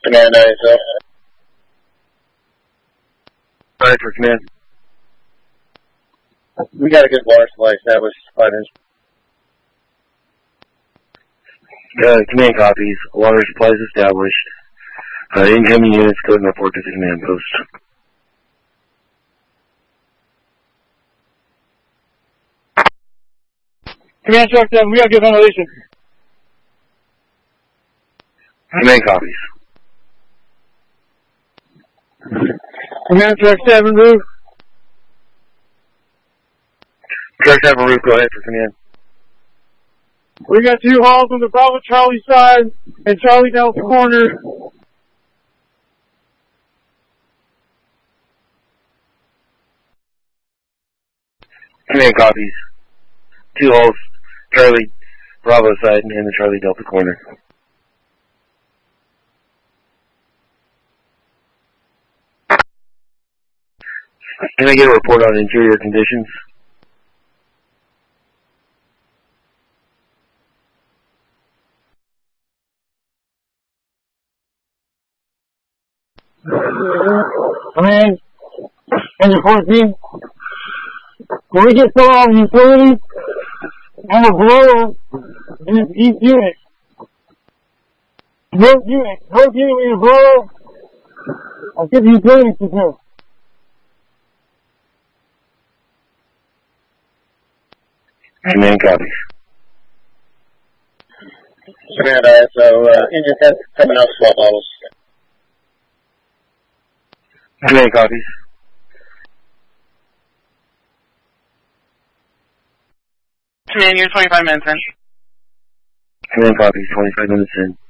Command ISO. Alright, for command. We got a good water supply established. 5 inch. Command copies. Water supplies established. Incoming units go and report to the command post. Command Truck 7, we got good ventilation. Command copies. Command Truck 7, roof. Truck 7 roof, go ahead for command. We got 2 halls on the Bravo Charlie side and Charlie Delta corner. Command copies. 2 holes, Charlie Bravo side and the Charlie Delta corner. Can I get a report on interior conditions? Command, Engine 14. When we get solar on the utilities, and a blower in each unit. Both units with a blower, I'll get the utilities to do. Command copies. Command ISO, engine 10 coming out swap models. Command copies. Command, you're 25 minutes in. Command copies, 25 minutes in.